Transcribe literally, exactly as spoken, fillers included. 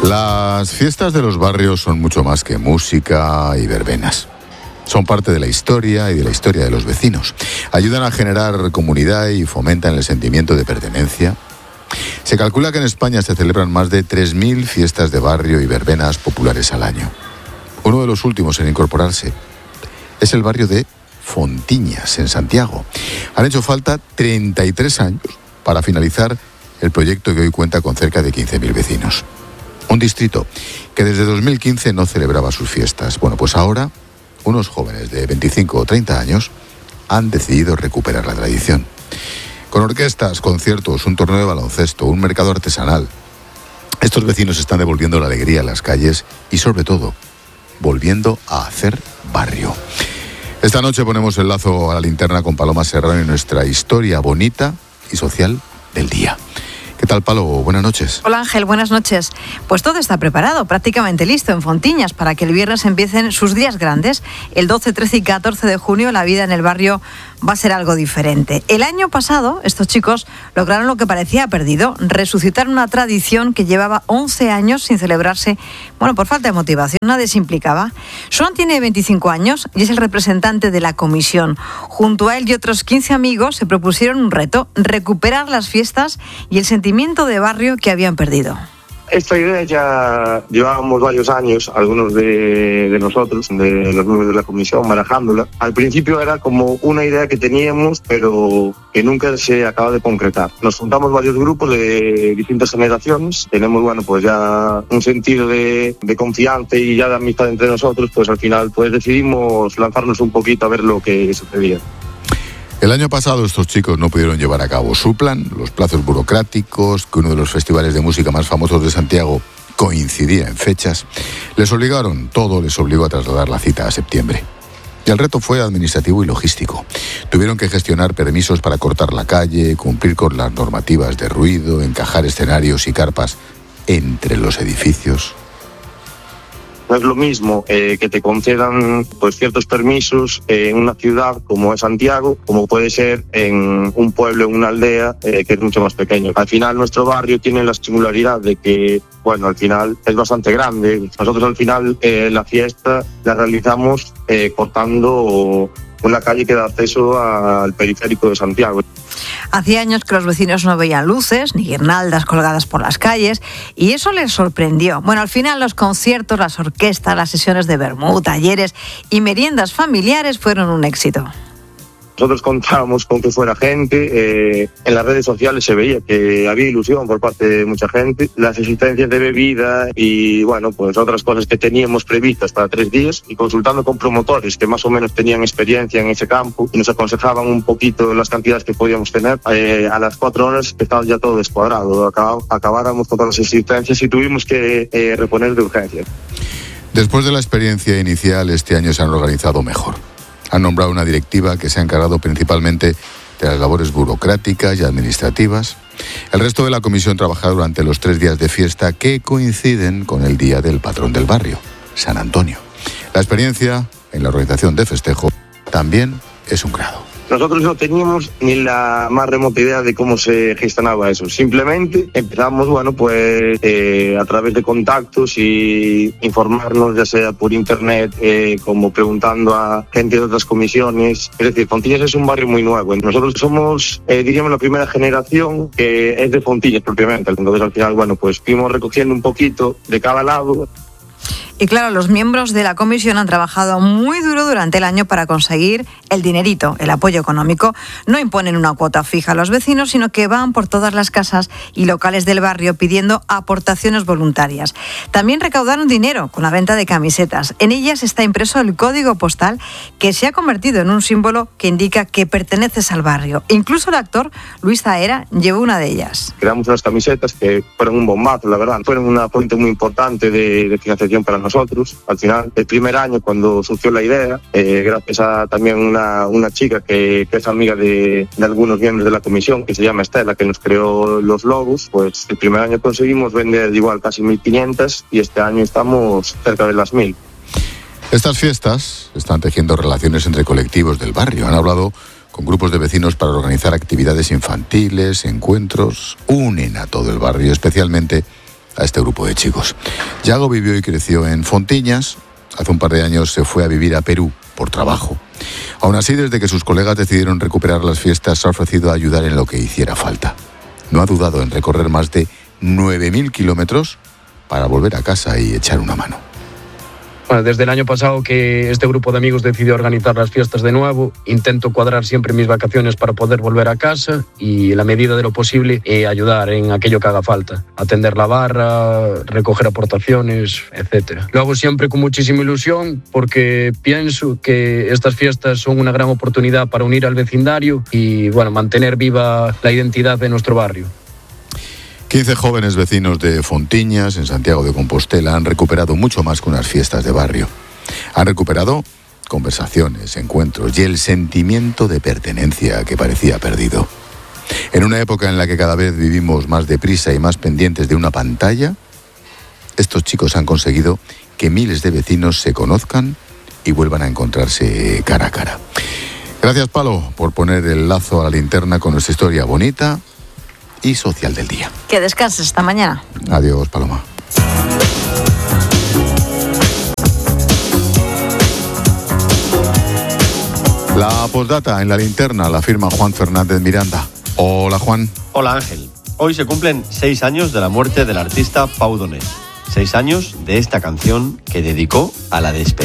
Las fiestas de los barrios son mucho más que música y verbenas. Son parte de la historia y de la historia de los vecinos. Ayudan a generar comunidad y fomentan el sentimiento de pertenencia. Se calcula que en España se celebran más de tres mil fiestas de barrio y verbenas populares al año. Uno de los últimos en incorporarse es el barrio de Fontiñas, en Santiago. Han hecho falta treinta y tres años para finalizar el proyecto que hoy cuenta con cerca de quince mil vecinos. Un distrito que desde dos mil quince no celebraba sus fiestas. Bueno, pues ahora unos jóvenes de veinticinco o treinta años han decidido recuperar la tradición. Con orquestas, conciertos, un torneo de baloncesto, un mercado artesanal. Estos vecinos están devolviendo la alegría a las calles y, sobre todo, volviendo a hacer barrio. Esta noche ponemos el lazo a la linterna con Paloma Serrano y nuestra historia bonita y social del día. ¿Qué tal, Palo? Buenas noches. Hola, Ángel, buenas noches. Pues todo está preparado, prácticamente listo en Fontiñas para que el viernes empiecen sus días grandes. El doce, trece y catorce de junio la vida en el barrio va a ser algo diferente. El año pasado estos chicos lograron lo que parecía perdido, resucitar una tradición que llevaba once años sin celebrarse, bueno, por falta de motivación, nadie se implicaba. Joan tiene veinticinco años y es el representante de la comisión. Junto a él y otros quince amigos se propusieron un reto, recuperar las fiestas y el sentimiento de barrio que habían perdido. Esta idea ya llevábamos varios años, algunos de, de nosotros, de los miembros de la comisión, barajándola. Al principio era como una idea que teníamos, pero que nunca se acaba de concretar. Nos juntamos varios grupos de distintas generaciones, tenemos, bueno, pues ya un sentido de, de confianza y ya de amistad entre nosotros, pues al final pues decidimos lanzarnos un poquito a ver lo que sucedía. El año pasado estos chicos no pudieron llevar a cabo su plan, los plazos burocráticos, que uno de los festivales de música más famosos de Santiago coincidía en fechas, les obligaron, todo les obligó a trasladar la cita a septiembre. Y el reto fue administrativo y logístico. Tuvieron que gestionar permisos para cortar la calle, cumplir con las normativas de ruido, encajar escenarios y carpas entre los edificios. No es lo mismo eh, que te concedan pues ciertos permisos eh, en una ciudad como es Santiago, como puede ser en un pueblo, en una aldea eh, que es mucho más pequeño. Al final nuestro barrio tiene la singularidad de que, bueno, al final es bastante grande. Nosotros al final eh, la fiesta la realizamos eh, cortando una calle que da acceso al periférico de Santiago. Hacía años que los vecinos no veían luces ni guirnaldas colgadas por las calles y eso les sorprendió. Bueno, al final los conciertos, las orquestas, las sesiones de vermú, talleres y meriendas familiares fueron un éxito. Nosotros contábamos con que fuera gente, eh, en las redes sociales se veía que había ilusión por parte de mucha gente, las existencias de bebida y bueno, pues otras cosas que teníamos previstas para tres días y consultando con promotores que más o menos tenían experiencia en ese campo y nos aconsejaban un poquito las cantidades que podíamos tener, eh, a las cuatro horas estaba ya todo descuadrado, Acab- acabáramos con todas las existencias y tuvimos que eh, reponer de urgencia. Después de la experiencia inicial, este año se han organizado mejor. Han nombrado una directiva que se ha encargado principalmente de las labores burocráticas y administrativas. El resto de la comisión trabaja durante los tres días de fiesta que coinciden con el día del patrón del barrio, San Antonio. La experiencia en la organización de festejo también es un grado. Nosotros no teníamos ni la más remota idea de cómo se gestionaba eso. Simplemente empezamos, bueno, pues eh, a través de contactos y informarnos, ya sea por internet, eh, como preguntando a gente de otras comisiones. Es decir, Fontiñas es un barrio muy nuevo. Nosotros somos, eh, diríamos, la primera generación que es de Fontiñas propiamente. Entonces, al final, bueno, pues fuimos recogiendo un poquito de cada lado. Y claro, los miembros de la comisión han trabajado muy duro durante el año para conseguir el dinerito, el apoyo económico. No imponen una cuota fija a los vecinos, sino que van por todas las casas y locales del barrio pidiendo aportaciones voluntarias. También recaudaron dinero con la venta de camisetas. En ellas está impreso el código postal que se ha convertido en un símbolo que indica que perteneces al barrio. Incluso el actor Luis Zaera llevó una de ellas. Creamos unas camisetas que fueron un bombazo, la verdad. Fueron una fuente muy importante de, de financiación para nosotros. Al final, el primer año cuando surgió la idea, eh, gracias a también una, una chica que, que es amiga de, de algunos miembros de la comisión, que se llama Estela, que nos creó los logos, pues el primer año conseguimos vender igual casi mil quinientas y este año estamos cerca de las mil. Estas fiestas están tejiendo relaciones entre colectivos del barrio. Han hablado con grupos de vecinos para organizar actividades infantiles, encuentros, unen a todo el barrio, especialmente a este grupo de chicos. Yago vivió y creció en Fontiñas. Hace un par de años se fue a vivir a Perú por trabajo. Aún así, desde que sus colegas decidieron recuperar las fiestas, se ha ofrecido a ayudar en lo que hiciera falta. No ha dudado en recorrer más de nueve mil kilómetros para volver a casa y echar una mano. Bueno, desde el año pasado que este grupo de amigos decidió organizar las fiestas de nuevo, intento cuadrar siempre mis vacaciones para poder volver a casa y, en la medida de lo posible, eh, ayudar en aquello que haga falta. Atender la barra, recoger aportaciones, etcétera. Lo hago siempre con muchísima ilusión porque pienso que estas fiestas son una gran oportunidad para unir al vecindario y, bueno, mantener viva la identidad de nuestro barrio. quince jóvenes vecinos de Fontiñas, en Santiago de Compostela, han recuperado mucho más que unas fiestas de barrio. Han recuperado conversaciones, encuentros y el sentimiento de pertenencia que parecía perdido. En una época en la que cada vez vivimos más deprisa y más pendientes de una pantalla, estos chicos han conseguido que miles de vecinos se conozcan y vuelvan a encontrarse cara a cara. Gracias, Palo, por poner el lazo a la linterna con nuestra historia bonita y social del día. Que descanses esta mañana. Adiós, Paloma. La postdata en la linterna la firma Juan Fernández Miranda. Hola, Juan. Hola, Ángel. Hoy se cumplen seis años de la muerte del artista Pau Donés. Seis años de esta canción que dedicó a la despedida